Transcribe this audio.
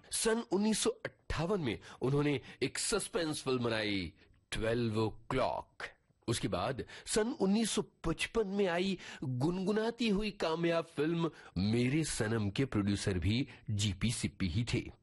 सन 1958 में उन्होंने एक सस्पेंस फिल्म बनाई 12 o'clock। उसके बाद सन 1955 में आई गुनगुनाती हुई कामयाब फिल्म मेरे सनम के प्रोड्यूसर भी जीपी सिप्पी ही थे।